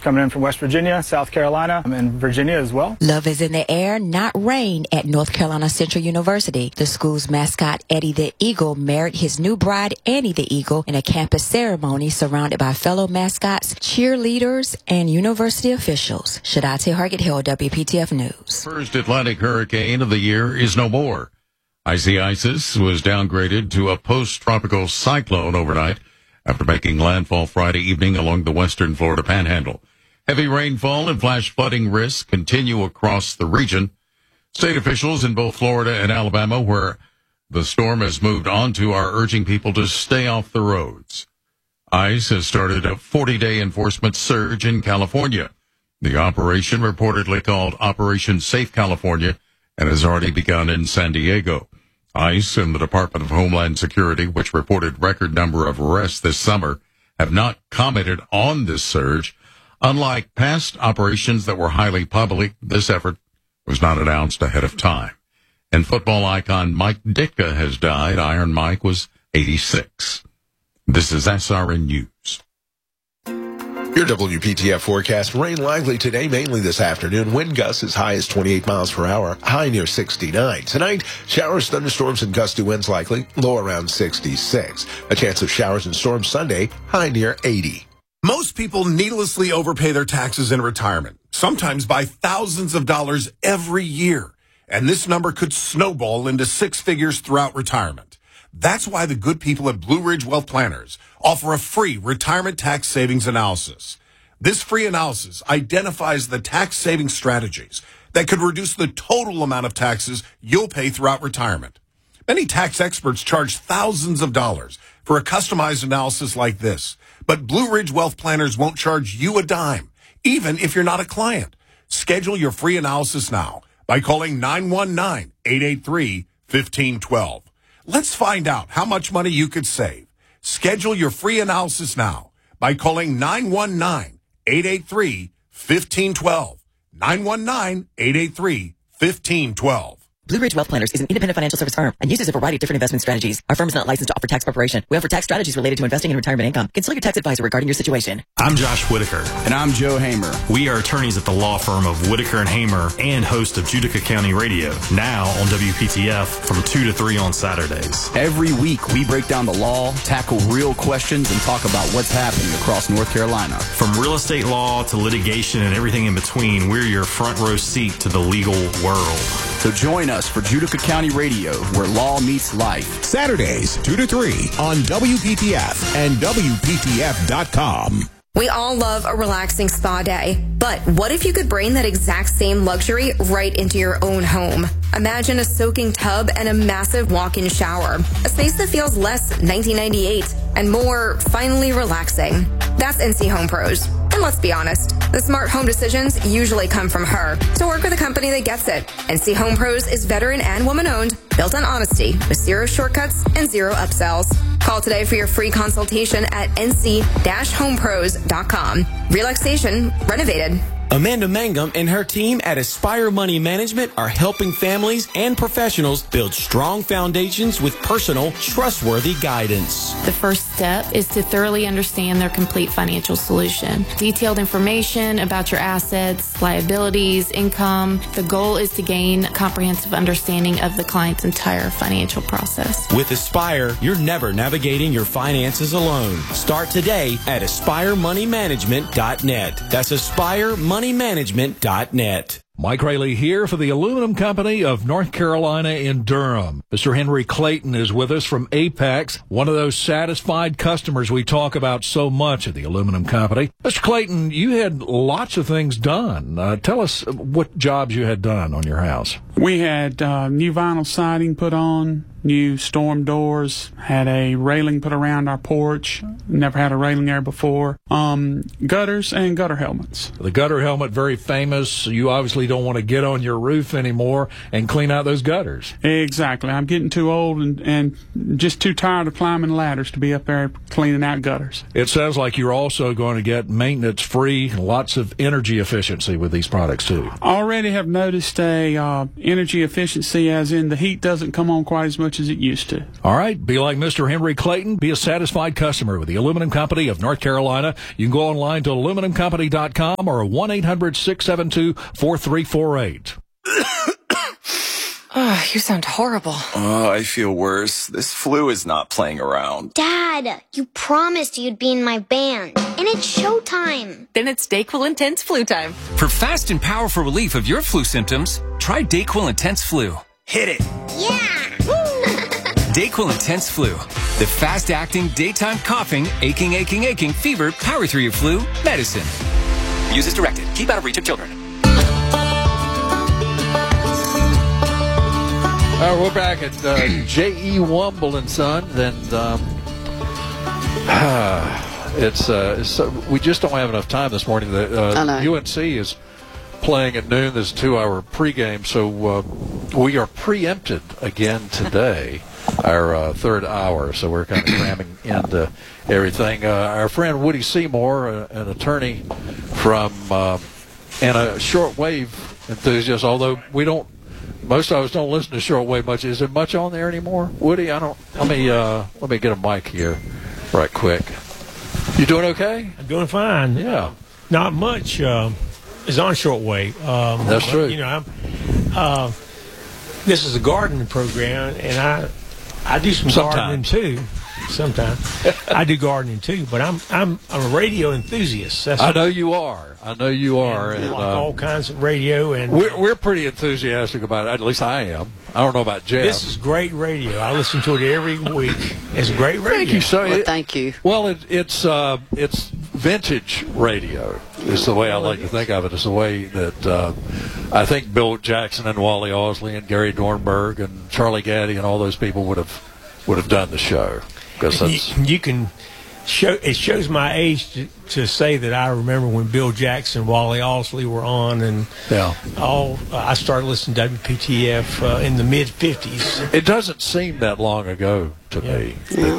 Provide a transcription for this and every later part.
coming in from West Virginia, South Carolina, and Virginia as well. Love is in the air, not rain, at North Carolina Central University. The school's mascot, Eddie the Eagle, married his new bride, Annie the Eagle, in a campus ceremony surrounded by fellow mascots, cheerleaders, and university officials. Shadati Hargett Hill, WPTF News. First Atlantic hurricane of the year is no more. Icy Isis was downgraded to a post-tropical cyclone overnight after making landfall Friday evening along the western Florida panhandle. Heavy rainfall and flash flooding risks continue across the region. State officials in both Florida and Alabama, where the storm has moved on to, are urging people to stay off the roads. ICE has started a 40-day enforcement surge in California. The operation, reportedly called Operation Safe California, and has already begun in San Diego. ICE and the Department of Homeland Security, which reported record number of arrests this summer, have not commented on this surge. Unlike past operations that were highly public, this effort was not announced ahead of time. And football icon Mike Ditka has died. Iron Mike was 86. This is SRN News. Your WPTF forecast: rain likely today, mainly this afternoon. Wind gusts as high as 28 miles per hour, high near 69. Tonight, showers, thunderstorms, and gusty winds likely, low around 66. A chance of showers and storms Sunday, high near 80. Most people needlessly overpay their taxes in retirement, sometimes by thousands of dollars every year. And this number could snowball into six figures throughout retirement. That's why the good people at Blue Ridge Wealth Planners offer a free retirement tax savings analysis. This free analysis identifies the tax saving strategies that could reduce the total amount of taxes you'll pay throughout retirement. Many tax experts charge thousands of dollars for a customized analysis like this, but Blue Ridge Wealth Planners won't charge you a dime, even if you're not a client. Schedule your free analysis now by calling 919-883-1512. Let's find out how much money you could save. Schedule your free analysis now by calling 919-883-1512. 919-883-1512. Blue Ridge Wealth Planners is an independent financial service firm and uses a variety of different investment strategies. Our firm is not licensed to offer tax preparation. We offer tax strategies related to investing in retirement income. Consult your tax advisor regarding your situation. I'm Josh Whitaker. And I'm Joe Hamer. We are attorneys at the law firm of Whitaker and Hamer and host of Judica County Radio, now on WPTF from 2 to 3 on Saturdays. Every week, we break down the law, tackle real questions, and talk about what's happening across North Carolina. From real estate law to litigation and everything in between, we're your front row seat to the legal world. So join us for Judica County Radio, where law meets life. Saturdays, 2 to 3 on WPTF and WPTF.com. We all love a relaxing spa day, but what if you could bring that exact same luxury right into your own home? Imagine a soaking tub and a massive walk-in shower, a space that feels less 1998 and more finally relaxing. That's NC Home Pros. And let's be honest, the smart home decisions usually come from her. So work with a company that gets it. NC Home Pros is veteran and woman-owned, built on honesty, with zero shortcuts and zero upsells. Call today for your free consultation at nc-homepros.com. Relaxation renovated. Amanda Mangum and her team at Aspire Money Management are helping families and professionals build strong foundations with personal, trustworthy guidance. The first step is to thoroughly understand their complete financial solution. Detailed information about your assets, liabilities, income. The goal is to gain a comprehensive understanding of the client's entire financial process. With Aspire, you're never navigating your finances alone. Start today at AspireMoneyManagement.net. That's AspireMoneyManagement.net. Mike Rayleigh here for the Aluminum Company of North Carolina in Durham. Mr. Henry Clayton is with us from Apex, one of those satisfied customers we talk about so much at the Aluminum Company. Mr. Clayton, you had lots of things done. Tell us what jobs you had done on your house. We had new vinyl siding put on, new storm doors, had a railing put around our porch. Never had a railing there before. Gutters and gutter helmets. The gutter helmet, very famous. You obviously don't want to get on your roof anymore and clean out those gutters. Exactly. I'm getting too old and just too tired of climbing ladders to be up there cleaning out gutters. It sounds like you're also going to get maintenance free, lots of energy efficiency with these products too. Already have noticed a energy efficiency, as in the heat doesn't come on quite as much much as it used to. All right. Be like Mr. Henry Clayton. Be a satisfied customer with the Aluminum Company of North Carolina. You can go online to aluminumcompany.com or 1-800-672-4348. Oh, you sound horrible. Oh, I feel worse. This flu is not playing around. Dad, you promised you'd be in my band. And it's showtime. Then it's DayQuil Intense Flu time. For fast and powerful relief of your flu symptoms, try DayQuil Intense Flu. Hit it. Yeah. DayQuil Intense Flu. The fast-acting, daytime coughing, aching, fever, power through your flu medicine. Use as directed. Keep out of reach of children. We're back at J.E. Wumble and Sons, and we just don't have enough time this morning. UNC is playing at noon. There's a 2-hour pregame, so we are preempted again today, our third hour, so we're kind of cramming into everything. Our friend Woody Seymour, an attorney from and a shortwave enthusiast, although most of us don't listen to shortwave much. Is there much on there anymore, Woody? I don't. Let me get a mic here, right quick. You doing okay? I'm doing fine. Yeah. Not much is on shortwave. That's true. You know, this is a gardening program, and I do some gardening too. Sometimes I do gardening too, but I'm a radio enthusiast. I know you are. And like all kinds of radio, and we're pretty enthusiastic about it. At least I am. I don't know about Jeff. This is great radio. I listen to it every week. It's great radio. Thank you, sir. Well, thank you. Well, it's vintage radio is the way I like to think of it. It's the way that I think Bill Jackson and Wally Osley and Gary Dornberg and Charlie Gaddy and all those people would have done the show. Because you can show it shows my age to say that I remember when Bill Jackson, Wally Osley were on, and I started listening to WPTF in the mid '50s. It doesn't seem that long ago to me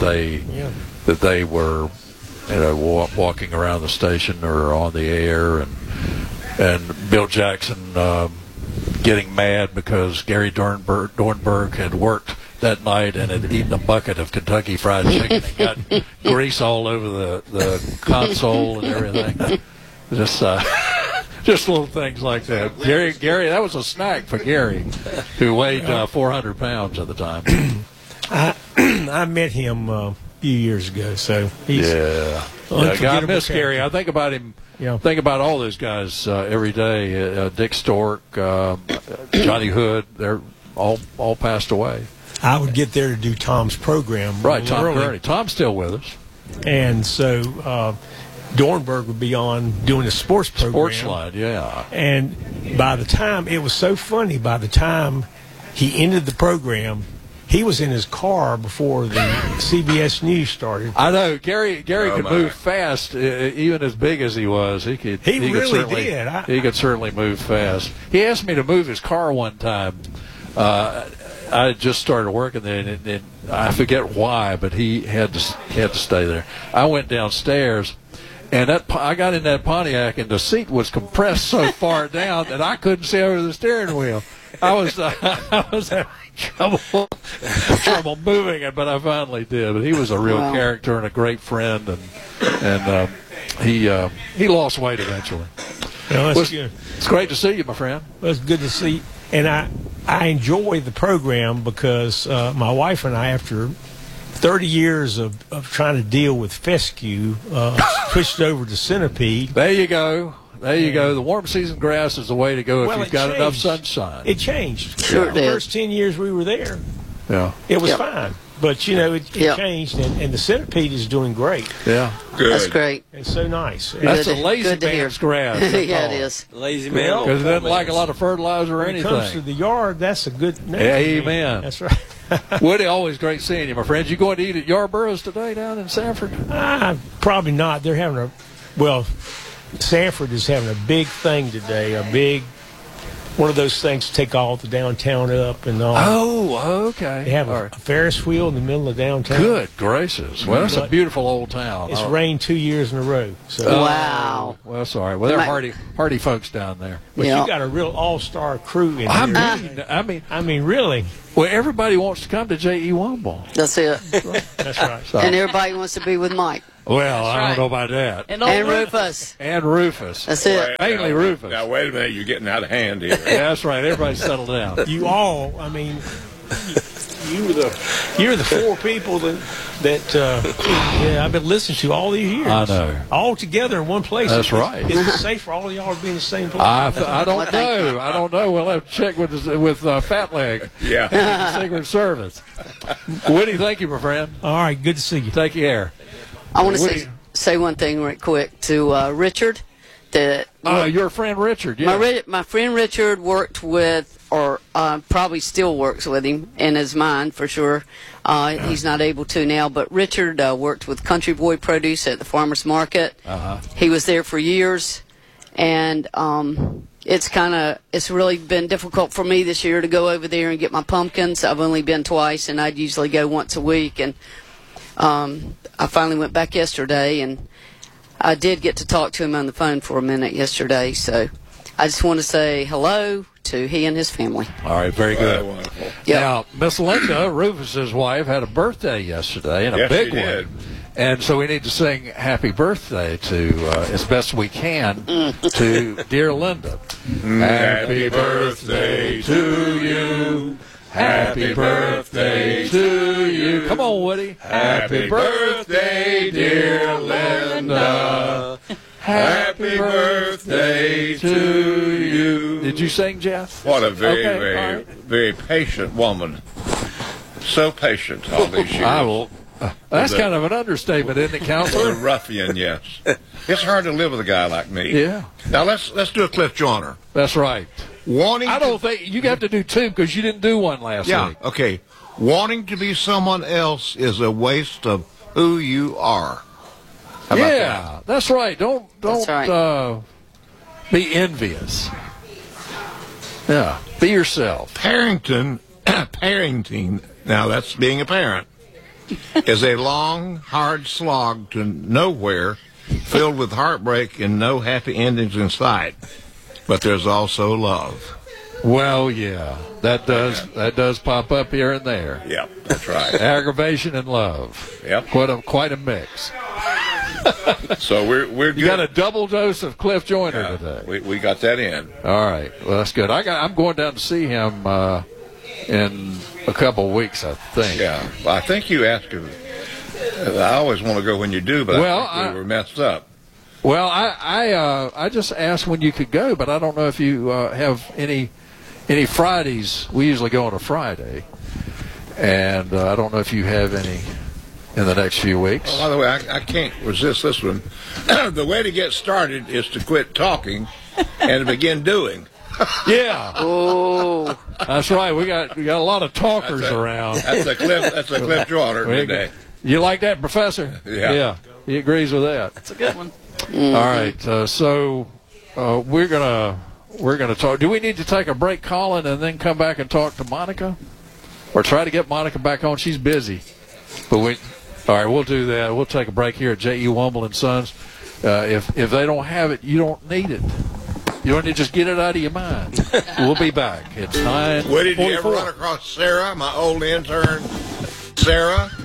that they were, walking around the station or on the air, and Bill Jackson getting mad because Gary Dornberg had worked that night and had eaten a bucket of Kentucky Fried Chicken and got grease all over the console and everything. Just little things like that. Gary, that was a snack for Gary, who weighed 400 pounds at the time. I met him a few years ago, so he's I miss Gary. I think about him. Think about all those guys every day. Dick Stork, Johnny Hood. They're all passed away. I would get there to do Tom's program. Right, Tom Kearney. Tom's still with us. And so Dornberg would be on doing a sports program. Sports Line, yeah. And by the time, it was so funny, by the time he ended the program, he was in his car before the CBS News started. I know. Gary could move fast, even as big as he was. He really did. He could certainly move fast. He asked me to move his car one time. I had just started working there, and I forget why, but he had to stay there. I went downstairs, and I got in that Pontiac, and the seat was compressed so far down that I couldn't see over the steering wheel. I was having trouble moving it, but I finally did. But he was a real character and a great friend, and he lost weight eventually. Well, that's good. It's great to see you, my friend. Well, it's good to see, and I enjoy the program because my wife and I, after 30 years of trying to deal with fescue, switched over to Centipede. There you go. The warm season grass is the way to go if you've got enough sunshine. It changed. Sure did. The first 10 years we were there, it was fine. But, it changed, and the Centipede is doing great. Yeah. Good. That's great. It's so nice. That's a lazy man's grass. Yeah, it is. Lazy man. Because it doesn't like a lot of fertilizer or anything. When it comes to the yard, that's a good name. Amen. That's right. Woody, always great seeing you, my friend. You going to eat at Yarborough's today down in Sanford? Probably not. They're having Sanford is having a big thing today, a big one of those things to take all the downtown up and all. Oh, okay. They have a Ferris wheel in the middle of downtown. Good gracious. Well, that's a beautiful old town. It's rained 2 years in a row. So. Wow. Well, sorry. Well, they're hardy folks down there. But you got a real all-star crew in here. I mean, really. Well, everybody wants to come to J.E. Womble. That's it. That's right. So. And everybody wants to be with Mike. Well, I don't know about that. And Rufus. And Rufus. That's it. Mainly Rufus. Now, wait a minute. You're getting out of hand here. Yeah, that's right. Everybody settle down. You all, I mean, you're the four people that I've been listening to all these years. I know. All together in one place. That's right. Is it safe for all of y'all to be in the same place? I don't know. I don't know. We'll have to check with Fat Leg. Yeah. Secret Service. Woody, thank you, my friend. All right. Good to see you. Take care. I want to say one thing right quick to Richard. Your friend Richard, yeah. My friend Richard worked with, or probably still works with him in his mind for sure. He's not able to now, but Richard worked with Country Boy Produce at the farmers market. He was there for years, and it's really been difficult for me this year to go over there and get my pumpkins. I've only been twice, and I'd usually go once a week, and I finally went back yesterday, and I did get to talk to him on the phone for a minute yesterday, so I just want to say hello to he and his family. All right, very good. Wonderful. Yep. Now, Miss Linda, Rufus's wife, had a birthday yesterday, and a big one. Did. And so we need to sing happy birthday to, as best we can, to dear Linda. Happy birthday to you. Happy birthday to you. Come on, Woody. Happy birthday, dear Linda. Happy birthday to you. Did you sing, Jeff? What a very patient woman. So patient all these years. I will. That's kind of an understatement, isn't it, Counselor? A ruffian, yes. It's hard to live with a guy like me. Yeah. Now let's do a Cliff Joyner. That's right. I don't think you have to do two because you didn't do one last week. Okay. Wanting to be someone else is a waste of who you are. How about that? That's right. Don't be envious. Yeah, be yourself. Parenting. Now that's being a parent. Is a long, hard slog to nowhere, filled with heartbreak and no happy endings in sight. But there's also love. Well, yeah, that does pop up here and there. Yep, that's right. Aggravation and love. Yep, quite a mix. So we're good. You got a double dose of Cliff Joyner today. We got that in. All right, well that's good. I'm going down to see him in a couple of weeks, I think. Yeah, well, I think you asked him. I always want to go when you do, but I think we were messed up. Well, I just asked when you could go, but I don't know if you have any Fridays. We usually go on a Friday, and I don't know if you have any in the next few weeks. Well, by the way, I can't resist this one. The way to get started is to quit talking and to begin doing. Yeah. Oh, that's right. We got a lot of talkers around. That's a Cliff Joyner today. You like that, Professor? Yeah. He agrees with that. That's a good one. Mm-hmm. All right. So we're gonna talk. Do we need to take a break, Colin, and then come back and talk to Monica, or try to get Monica back on? She's busy. But all right. We'll do that. We'll take a break here at J.E. Womble and Sons. If they don't have it, you don't need it. You don't need to just get it out of your mind. We'll be back. It's 9:44. Did you ever run across Sarah, my old intern? Sarah?